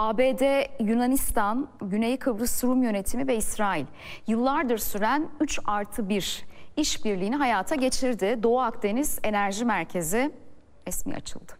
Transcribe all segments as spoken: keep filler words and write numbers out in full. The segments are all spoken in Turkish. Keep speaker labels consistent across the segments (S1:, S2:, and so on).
S1: A B D, Yunanistan, Güney Kıbrıs Rum Yönetimi ve İsrail yıllardır süren üç artı bir işbirliğini hayata geçirdi. Doğu Akdeniz Enerji Merkezi resmi açıldı.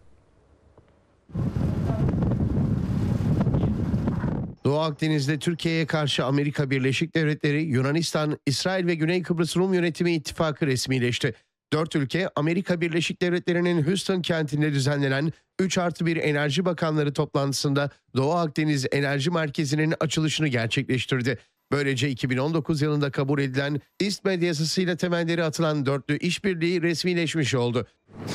S2: Doğu Akdeniz'de Türkiye'ye karşı Amerika Birleşik Devletleri, Yunanistan, İsrail ve Güney Kıbrıs Rum Yönetimi ittifakı resmileşti. Dört ülke Amerika Birleşik Devletleri'nin Houston kentinde düzenlenen üç artı bir Enerji Bakanları toplantısında Doğu Akdeniz Enerji Merkezi'nin açılışını gerçekleştirdi. Böylece iki bin on dokuz yılında kabul edilen İSTMED yasasıyla temelleri atılan dörtlü işbirliği resmileşmiş oldu.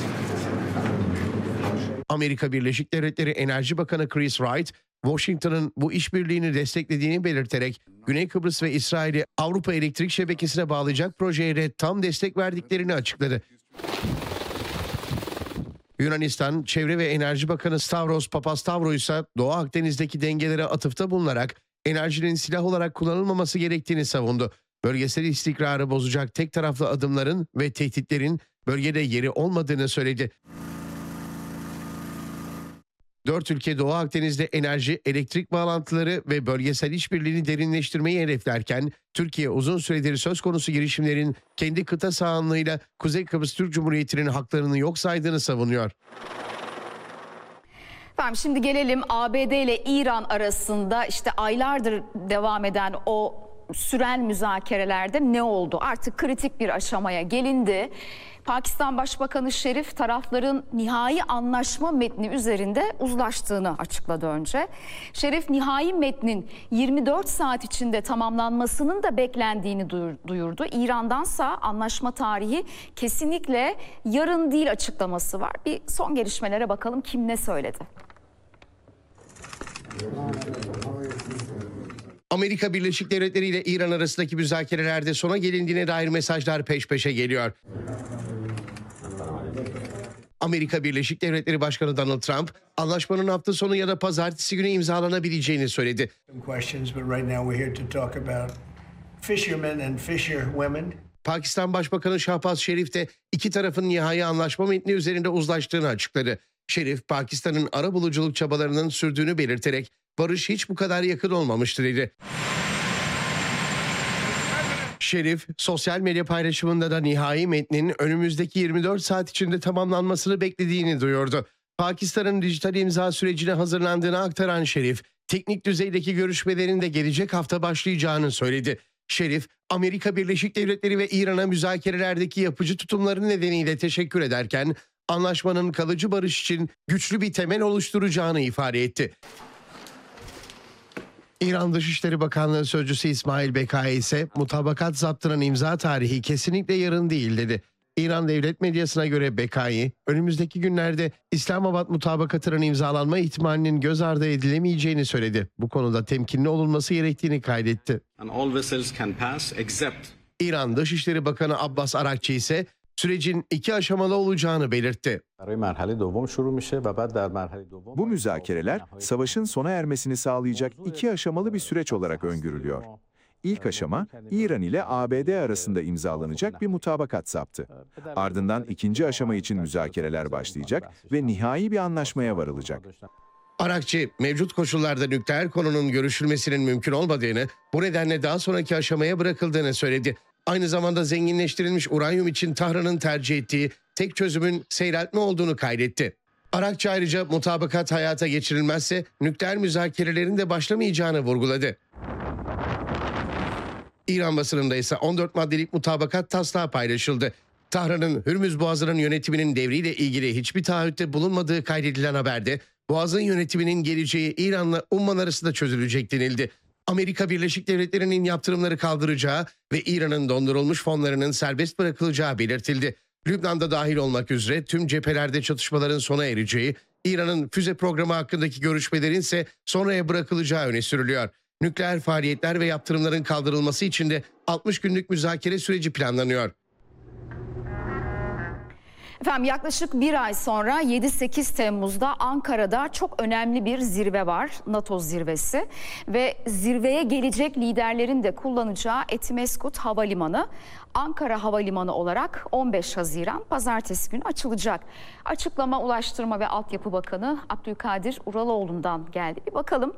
S2: Amerika Birleşik Devletleri Enerji Bakanı Chris Wright, Washington'ın bu işbirliğini desteklediğini belirterek Güney Kıbrıs ve İsrail'i Avrupa elektrik şebekesine bağlayacak projeye de tam destek verdiklerini açıkladı. Yunanistan Çevre ve Enerji Bakanı Stavros Papastavro ise Doğu Akdeniz'deki dengelere atıfta bulunarak enerjinin silah olarak kullanılmaması gerektiğini savundu. Bölgesel istikrarı bozacak tek taraflı adımların ve tehditlerin bölgede yeri olmadığını söyledi. Dört ülke Doğu Akdeniz'de enerji, elektrik bağlantıları ve bölgesel işbirliğini derinleştirmeyi hedeflerken, Türkiye uzun süredir söz konusu girişimlerin kendi kıta sahanlığıyla Kuzey Kıbrıs Türk Cumhuriyeti'nin haklarını yok saydığını savunuyor.
S1: Efendim şimdi gelelim A B D ile İran arasında işte aylardır devam eden o süren müzakerelerde ne oldu? Artık kritik bir aşamaya gelindi. Pakistan Başbakanı Şerif tarafların nihai anlaşma metni üzerinde uzlaştığını açıkladı önce. Şerif nihai metnin yirmi dört saat içinde tamamlanmasının da beklendiğini duyurdu. İran'dansa anlaşma tarihi kesinlikle yarın değil açıklaması var. Bir son gelişmelere bakalım kim ne söyledi.
S2: Amerika Birleşik Devletleri ile İran arasındaki müzakerelerde sona gelindiğine dair mesajlar peş peşe geliyor. Amerika Birleşik Devletleri Başkanı Donald Trump, anlaşmanın hafta sonu ya da pazartesi günü imzalanabileceğini söyledi. Pakistan Başbakanı Şahbaz Şerif de iki tarafın nihai anlaşma metni üzerinde uzlaştığını açıkladı. Şerif, Pakistan'ın arabuluculuk çabalarının sürdüğünü belirterek, barış hiç bu kadar yakın olmamıştı dedi. Şerif, sosyal medya paylaşımında da nihai metnin önümüzdeki yirmi dört saat içinde tamamlanmasını beklediğini duyurdu. Pakistan'ın dijital imza sürecine hazırlandığını aktaran Şerif, teknik düzeydeki görüşmelerin de gelecek hafta başlayacağını söyledi. Şerif, Amerika Birleşik Devletleri ve İran'a müzakerelerdeki yapıcı tutumları nedeniyle teşekkür ederken, anlaşmanın kalıcı barış için güçlü bir temel oluşturacağını ifade etti. İran Dışişleri Bakanlığı Sözcüsü İsmail Bekai ise mutabakat zaptının imza tarihi kesinlikle yarın değil dedi. İran devlet medyasına göre Bekai, önümüzdeki günlerde İslamabad mutabakatının imzalanma ihtimalinin göz ardı edilemeyeceğini söyledi. Bu konuda temkinli olunması gerektiğini kaydetti. İran Dışişleri Bakanı Abbas Arakçı ise sürecin iki aşamalı olacağını belirtti.
S3: Bu müzakereler savaşın sona ermesini sağlayacak iki aşamalı bir süreç olarak öngörülüyor. İlk aşama İran ile A B D arasında imzalanacak bir mutabakat zaptı. Ardından ikinci aşama için müzakereler başlayacak ve nihai bir anlaşmaya varılacak.
S2: Arakçı, mevcut koşullarda nükleer konunun görüşülmesinin mümkün olmadığını, bu nedenle daha sonraki aşamaya bırakıldığını söyledi. Aynı zamanda zenginleştirilmiş uranyum için Tahran'ın tercih ettiği tek çözümün seyreltme olduğunu kaydetti. Arakçı ayrıca mutabakat hayata geçirilmezse nükleer müzakerelerin de başlamayacağını vurguladı. İran basınında ise on dört maddelik mutabakat taslağı paylaşıldı. Tahran'ın Hürmüz Boğazı'nın yönetiminin devriyle ilgili hiçbir taahhütte bulunmadığı kaydedilen haberde Boğaz'ın yönetiminin geleceği İran'la Umman arasında çözülecek denildi. Amerika Birleşik Devletleri'nin yaptırımları kaldıracağı ve İran'ın dondurulmuş fonlarının serbest bırakılacağı belirtildi. Lübnan'da dahil olmak üzere tüm cephelerde çatışmaların sona ereceği, İran'ın füze programı hakkındaki görüşmelerin ise sonraya bırakılacağı öne sürülüyor. Nükleer faaliyetler ve yaptırımların kaldırılması için de altmış günlük müzakere süreci planlanıyor.
S1: Efendim yaklaşık bir ay sonra yedi sekiz Temmuz'da Ankara'da çok önemli bir zirve var. NATO zirvesi ve zirveye gelecek liderlerin de kullanacağı Etimeskut Havalimanı Ankara Havalimanı olarak on beş Haziran Pazartesi günü açılacak. Açıklama Ulaştırma ve Altyapı Bakanı Abdülkadir Uraloğlu'ndan geldi. Bir bakalım.